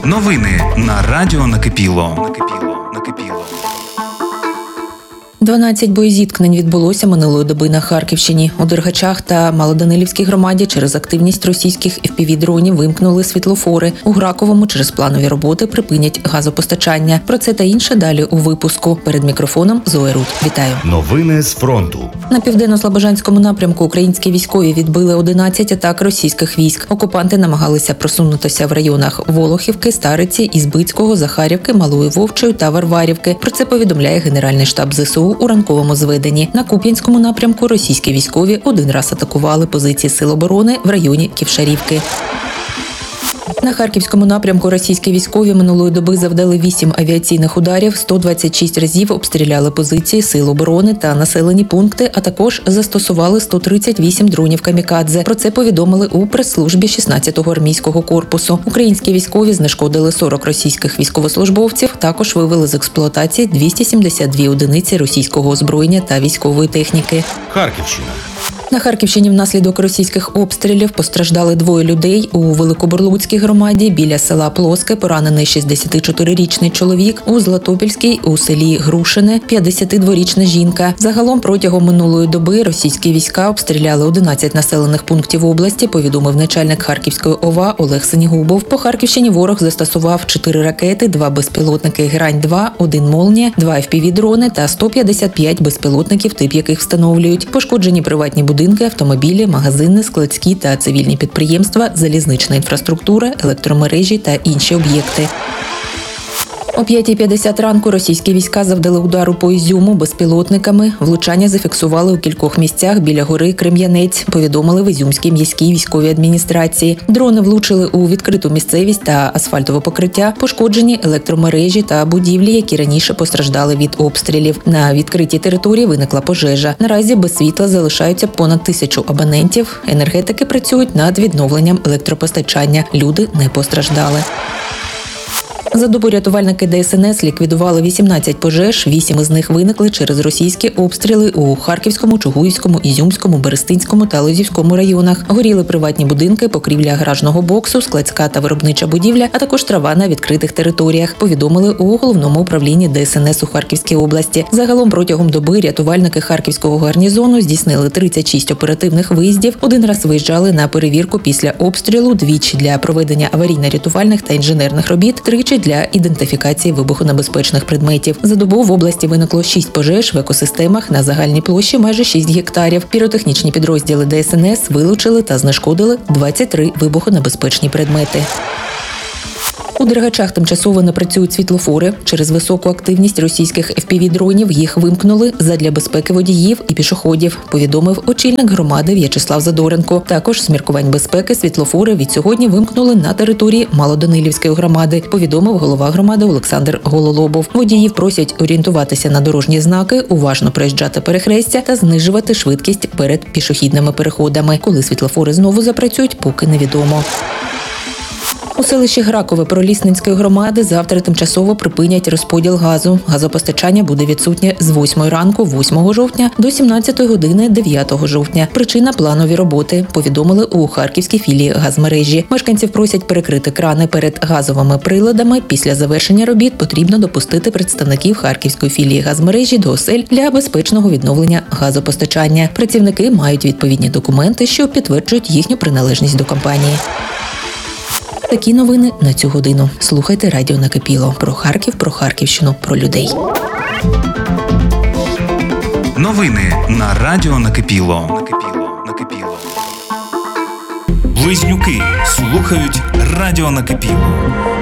Новини на Радіо Накипіло. 12 боєзіткнень відбулося минулої доби на Харківщині. У Дергачах та Малоданилівській громаді через активність російських FPV-дронів вимкнули світлофори. У Граковому через планові роботи припинять газопостачання. Про це та інше далі у випуску. Перед мікрофоном Зоя Рут. Вітаю. Новини з фронту. На південно-слобожанському напрямку українські військові відбили 11 атак російських військ. Окупанти намагалися просунутися в районах Волохівки, Стариці, Ізбицького, Захарівки, Малої Вовчої та Варварівки. Про це повідомляє Генеральний штаб ЗСУ у ранковому зведенні. На Куп'янському напрямку російські військові один раз атакували позиції Сил оборони в районі Ківшарівки. На Харківському напрямку російські військові минулої доби завдали 8 авіаційних ударів, 126 разів обстріляли позиції Сил оборони та населені пункти, а також застосували 138 дронів камікадзе. Про це повідомили у прес-службі 16-го армійського корпусу. Українські військові знешкодили 40 російських військовослужбовців, також вивели з експлуатації 272 одиниці російського озброєння та військової техніки. Харківщина. На Харківщині внаслідок російських обстрілів постраждали 2 людей. У Великобурлуцькій громаді біля села Плоске поранений 64-річний чоловік, у Златопільській у селі Грушине 52-річна жінка. Загалом протягом минулої доби російські війська обстріляли 11 населених пунктів області, повідомив начальник Харківської ОВА Олег Синігубов. По Харківщині ворог застосував 4 ракети, 2 безпілотники «Грань-2», 1 «Молнія», 2 FPV-дрони та 155 безпілотників, тип яких встановлюють. Пошкоджені приватні будинки, автомобілі, магазини, складські та цивільні підприємства, залізнична інфраструктура, електромережі та інші об'єкти. О 5:50 ранку російські війська завдали удару по Ізюму безпілотниками. Влучання зафіксували у кількох місцях біля гори Крем'янець, повідомили в Ізюмській міській військовій адміністрації. Дрони влучили у відкриту місцевість та асфальтове покриття, пошкоджені електромережі та будівлі, які раніше постраждали від обстрілів. На відкритій території виникла пожежа. Наразі без світла залишаються понад 1000 абонентів. Енергетики працюють над відновленням електропостачання. Люди не постраждали. За добу рятувальники ДСНС ліквідували 18 пожеж, 8 із них виникли через російські обстріли у Харківському, Чугуївському, Ізюмському, Берестинському та Лозівському районах. Горіли приватні будинки, покрівля гаражного боксу, складська та виробнича будівля, а також трава на відкритих територіях, повідомили у Головному управлінні ДСНС у Харківській області. Загалом протягом доби рятувальники Харківського гарнізону здійснили 36 оперативних виїздів, один раз виїжджали на перевірку після обстрілу, двічі для проведення аварійно-рятувальних та інженерних робіт, тричі для ідентифікації вибухонебезпечних предметів. За добу в області виникло 6 пожеж в екосистемах на загальній площі майже 6 гектарів. Піротехнічні підрозділи ДСНС вилучили та знешкодили 23 вибухонебезпечні предмети. У Дергачах тимчасово не працюють світлофори. Через високу активність російських FPV-дронів їх вимкнули задля безпеки водіїв і пішоходів, повідомив очільник громади В'ячеслав Задоренко. Також з міркувань безпеки світлофори від сьогодні вимкнули на території Малоданилівської громади, повідомив голова громади Олександр Гололобов. Водіїв просять орієнтуватися на дорожні знаки, уважно проїжджати перехрестя та знижувати швидкість перед пішохідними переходами. Коли світлофори знову запрацюють, поки невідомо. У селищі Гракове Пролісненської громади завтра тимчасово припинять розподіл газу. Газопостачання буде відсутнє з 8 ранку 8 жовтня до 17 години 9 жовтня. Причина – планові роботи, повідомили у Харківській філії газмережі. Мешканців просять перекрити крани перед газовими приладами. Після завершення робіт потрібно допустити представників Харківської філії газмережі до осель для безпечного відновлення газопостачання. Працівники мають відповідні документи, що підтверджують їхню приналежність до компанії. Такі новини на цю годину. Слухайте Радіо Накипіло. Про Харків, про Харківщину, про людей. Новини на Радіо Накипіло. Близнюки слухають Радіо Накипіло.